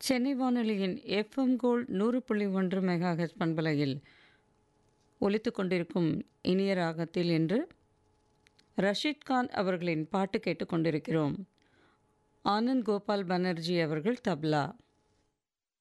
சென்னை வானொலியின் FM gold 100.1 megahertz பண்பலையில் ஒலித்து கொண்டிருக்கும் இனிய ராகத்தில் என்று ரஷீத் கான் அவர்களின் பாட்டு கேட்டுக்கொண்டிருக்கிறோம். ஆனந்த் கோபால் பானர்ஜி அவர்கள் தப்லா.